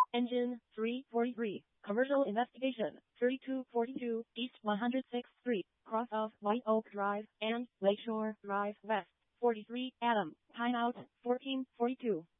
Engine 343. Commercial investigation 3242 East 106th Street, cross of White Oak Drive and Lakeshore Drive West. 43 Adam. Timeout 1442.